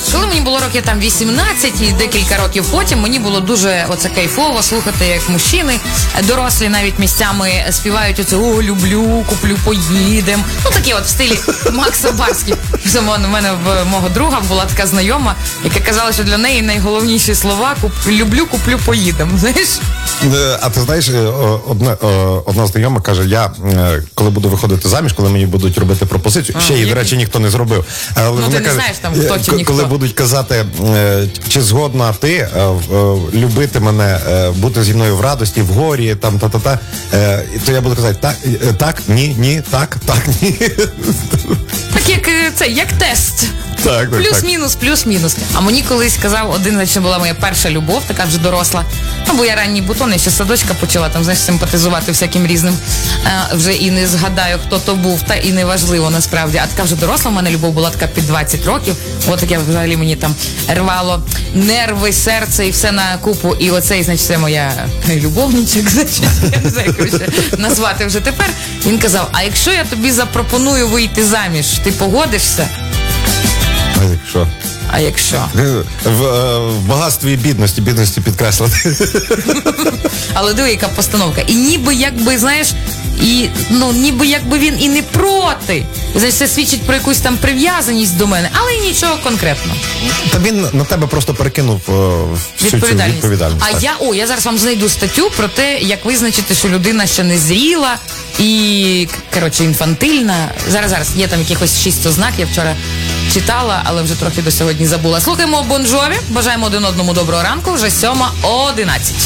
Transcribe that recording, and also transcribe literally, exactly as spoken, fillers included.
Коли мені було років там вісімнадцять і декілька років потім, мені було дуже оце кайфово слухати, як мужчини, дорослі навіть місцями співають оце «О, люблю, куплю, поїдем». Ну, такі от в стилі Макса Барських. У мене в мого друга була така знайома, яка казала, що для неї найголовніші слова «люблю, куплю, поїдем». Знаєш? А ти знаєш, одна, одна знайома каже, я коли буду виходити заміж, коли мені будуть робити пропозицію, ще її, до речі, ніхто не зробив. Але ну, ти не каже, знаєш там, хто чи ніхто. Коли будуть казати, чи згодна ти любити мене, бути зі мною в радості, в горі, там, та-та-та, то я буду казати, так, так, ні, ні, так, так, ні. Так, як це, як тест. Так, так, плюс-мінус, плюс-мінус. А мені колись казав один, значить, була моя перша любов, така вже доросла. Ну, бо я ранній бутон, я ще з садочка почала там, знаєш, симпатизувати всяким різним. А, вже і не згадаю, хто то був, та і не важливо насправді. А така вже доросла в мене любов була така під двадцять років. От таке взагалі мені там рвало нерви, серце і все на купу. І оцей, значить, це моя любовничок, значить, я не знаю, як ще назвати вже тепер. Він казав, а якщо я тобі запропоную вийти заміж, ти погодишся? А якщо? А якщо? В, в багатстві і бідності, бідності підкреслити. Але диви, яка постановка. І ніби якби, знаєш, і, ну, ніби якби він і не проти. Значить, це свідчить про якусь там прив'язаність до мене, але і нічого конкретно. Та він на тебе просто перекинув всю відповідальність. цю відповідальність. А я, о, я зараз вам знайду статтю про те, як визначити, що людина ще не зріла і, коротше, інфантильна. Зараз, зараз, є там якихось шість ознак, я вчора читала, але вже трохи до сьогодні забула. Слухаємо Бон Джові, бажаємо один одному доброго ранку, вже сьома одинадцять.